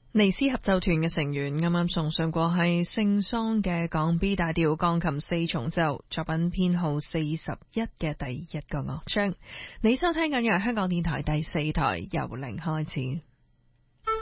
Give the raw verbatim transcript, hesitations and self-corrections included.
尼斯合奏團嘅成員啱啱送上過係聖桑嘅降 B 大調鋼琴四重奏作品編號四十一嘅第一個樂章。你收聽緊嘅係香港電台第四台由零開始。